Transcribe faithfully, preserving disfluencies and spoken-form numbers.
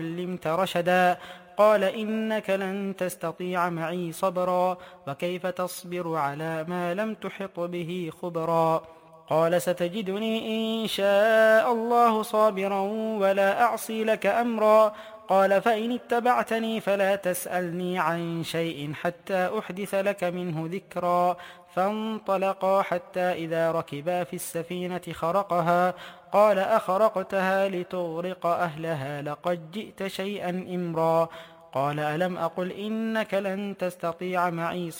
علمت رشدا. قال إنك لن تستطيع معي صبرا، وكيف تصبر على ما لم تحط به خبرا. قال ستجدني إن شاء الله صابرا ولا أعصي لك أمرا. قال فإن اتبعتني فلا تسألني عن شيء حتى أحدث لك منه ذكرا. فانطلقا حتى إذا ركبا في السفينة خرقها قال أخرقتها لتغرق أهلها لقد جئت شيئا إمرا. قال ألم أقل إنك لن تستطيع معي